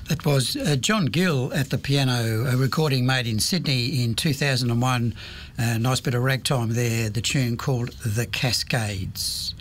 It was John Gill at the piano, a recording made in Sydney in 2001. A nice bit of ragtime there, the tune called The Cascades.